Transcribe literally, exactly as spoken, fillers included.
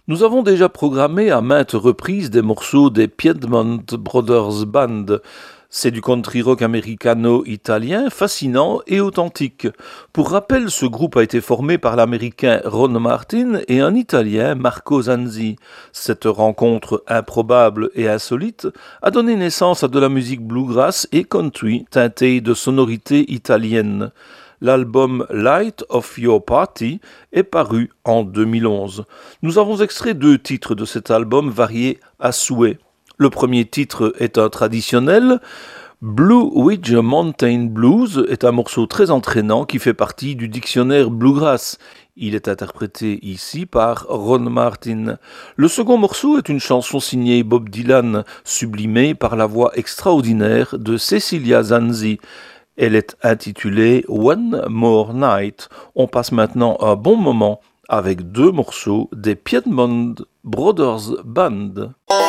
Nous avons déjà programmé à maintes reprises des morceaux des Piedmont Brothers Band. C'est du country rock américano-italien fascinant et authentique. Pour rappel, ce groupe a été formé par l'américain Ron Martin et un italien Marco Zanzi. Cette rencontre improbable et insolite a donné naissance à de la musique bluegrass et country teintée de sonorités italiennes. L'album Light of Your Party est paru en deux mille onze. Nous avons extrait deux titres de cet album variés à souhait. Le premier titre est un traditionnel. Blue Ridge Mountain Blues est un morceau très entraînant qui fait partie du dictionnaire bluegrass. Il est interprété ici par Ron Martin. Le second morceau est une chanson signée Bob Dylan, sublimée par la voix extraordinaire de Cecilia Zanzi. Elle est intitulée One More Night. On passe maintenant un bon moment avec deux morceaux des Piedmont Brothers Band.